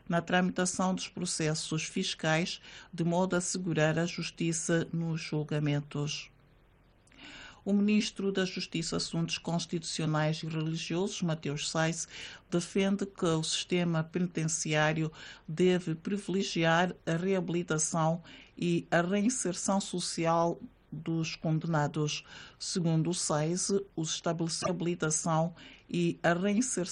na tramitação dos processos fiscais, de modo a assegurar a justiça nos julgamentos. O ministro da Justiça e Assuntos Constitucionais e Religiosos, Mateus Sais, defende que o sistema penitenciário deve privilegiar a reabilitação e a reinserção social dos condenados. Segundo o Sais, os estabelecimentos de reabilitação e a reinserção